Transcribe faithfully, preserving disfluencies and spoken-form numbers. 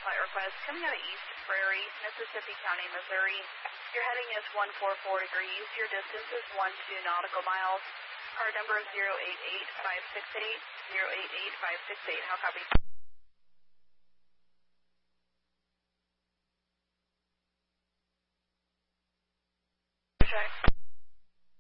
flight request coming out of East Prairie, Mississippi County, Missouri. Your heading is one four four degrees. Your distance is one two nautical miles. Card number is zero eight eight five six eight, zero eight eight five six eight. How copy? Check.